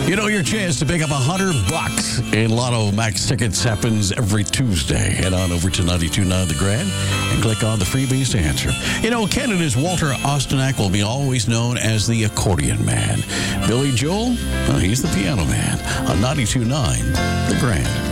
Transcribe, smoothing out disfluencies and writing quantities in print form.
You know, your chance to pick up $100 in Lotto Max tickets happens every Tuesday. Head on over to 92.9 The Grand and click on the freebies to answer. You know, Canada's Walter Ostanak will be always known as the accordion man. Billy Joel, well, he's the piano man on 92.9 The Grand.